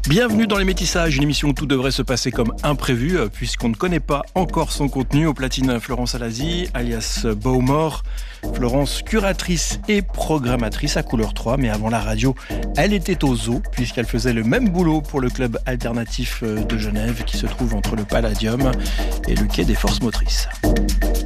Bienvenue dans Les Métissages, une émission où tout devrait se passer comme imprévu, puisqu'on ne connaît pas encore son contenu. Au platine, Florence Alazi, alias Bowmore. Florence, curatrice et programmatrice à Couleur 3, mais avant la radio, elle était au zoo, puisqu'elle faisait le même boulot pour le club alternatif de Genève, qui se trouve entre le Palladium et le quai des Forces Motrices.